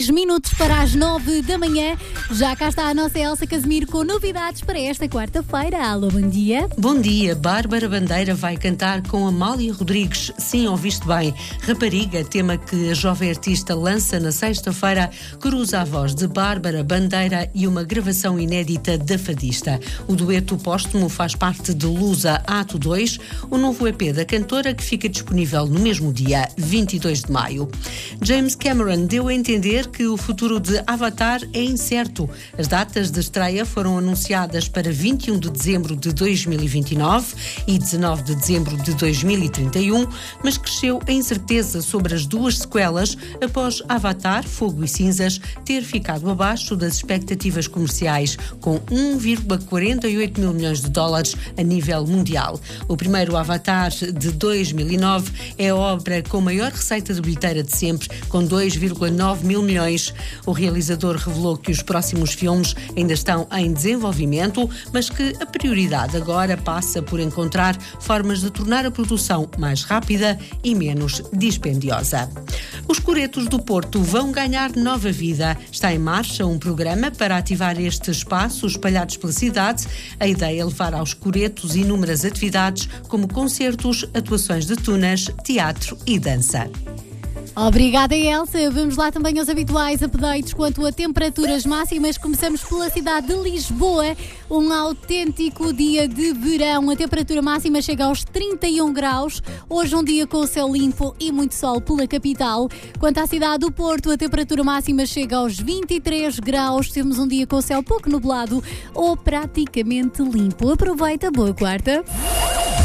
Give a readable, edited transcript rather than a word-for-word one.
Minutos para as 9 da manhã. Já cá está a nossa Elsa Casimiro com novidades para esta quarta-feira. Alô, bom dia. Bom dia. Bárbara Bandeira vai cantar com Amália Rodrigues. Sim, ouviste bem. Rapariga, tema que a jovem artista lança na sexta-feira, cruza a voz de Bárbara Bandeira e uma gravação inédita da fadista. O dueto póstumo faz parte de Lusa Ato 2, o novo EP da cantora que fica disponível no mesmo dia, 22 de maio. James Cameron deu a entender que o futuro de Avatar é incerto. As datas de estreia foram anunciadas para 21 de dezembro de 2029 e 19 de dezembro de 2031, mas cresceu a incerteza sobre as duas sequelas após Avatar, Fogo e Cinzas ter ficado abaixo das expectativas comerciais, com 1,48 mil milhões de dólares a nível mundial. O primeiro Avatar, de 2009, é a obra com maior receita de bilheteira de sempre, com 2,9 mil milhões. O realizador revelou que os próximos filmes ainda estão em desenvolvimento, mas que a prioridade agora passa por encontrar formas de tornar a produção mais rápida e menos dispendiosa. Os Coretos do Porto vão ganhar nova vida. Está em marcha um programa para ativar este espaço espalhados pela cidade. A ideia é levar aos Coretos inúmeras atividades, como concertos, atuações de tunas, teatro e dança. Obrigada, Elsa. Vamos lá também aos habituais updates quanto a temperaturas máximas. Começamos pela cidade de Lisboa. Um autêntico dia de verão. A temperatura máxima chega aos 31 graus. Hoje um dia com o céu limpo e muito sol pela capital. Quanto à cidade do Porto, a temperatura máxima chega aos 23 graus. Temos um dia com o céu pouco nublado ou praticamente limpo. Aproveita, boa quarta.